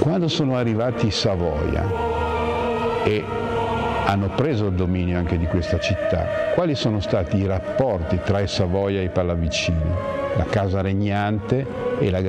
Quando sono arrivati i Savoia e hanno preso il dominio anche di questa città, quali sono stati i rapporti tra i Savoia e i Pallavicini? La casa regnante e la